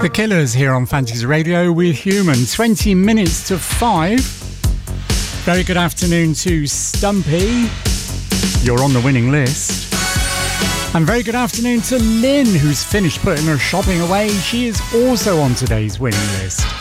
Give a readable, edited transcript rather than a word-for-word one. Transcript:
The Killers here on Fantasy Radio with Human. 20 minutes to 5. Very good afternoon to Stumpy. You're on the winning list. And very good afternoon to Lynn, who's finished putting her shopping away. She is also on today's winning list.